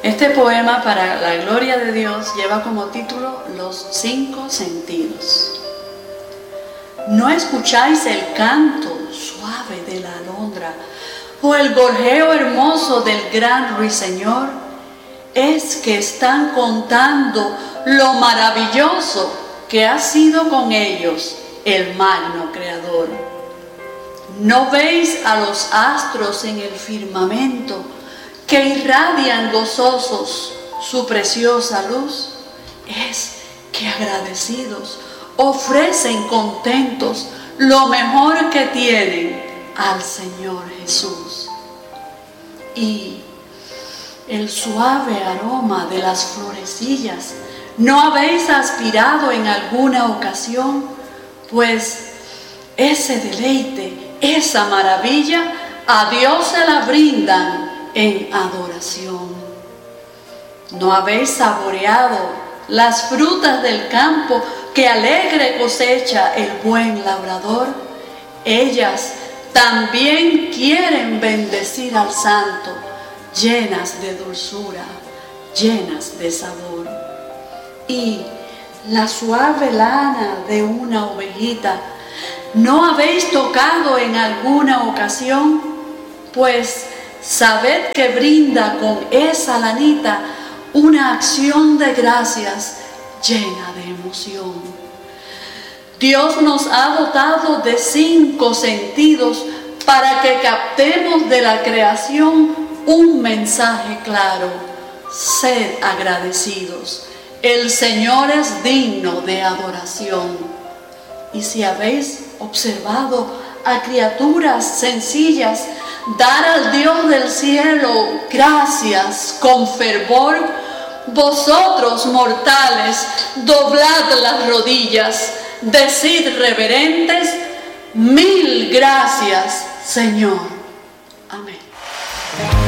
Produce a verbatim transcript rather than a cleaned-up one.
Este poema, para la gloria de Dios, lleva como título Los cinco sentidos. ¿No escucháis el canto suave de la alondra o el gorjeo hermoso del gran ruiseñor? Es que están contando lo maravilloso que ha sido con ellos el magno Creador. ¿No veis a los astros en el firmamento que irradian gozosos su preciosa luz? Es que agradecidos ofrecen contentos lo mejor que tienen al Señor Jesús. Y el suave aroma de las florecillas, ¿no habéis aspirado en alguna ocasión? Pues ese deleite, esa maravilla, a Dios se la brindan en adoración. ¿No habéis saboreado las frutas del campo que alegre cosecha el buen labrador? Ellas también quieren bendecir al Santo, llenas de dulzura, llenas de sabor. Y la suave lana de una ovejita, ¿no habéis tocado en alguna ocasión? Pues sabed que brinda con esa lanita una acción de gracias llena de emoción. Dios nos ha dotado de cinco sentidos para que captemos de la creación un mensaje claro: sed agradecidos, el Señor es digno de adoración. Y si habéis observado a criaturas sencillas dar al Dios del cielo gracias con fervor, vosotros mortales, doblad las rodillas, decid reverentes: mil gracias, Señor. Amén.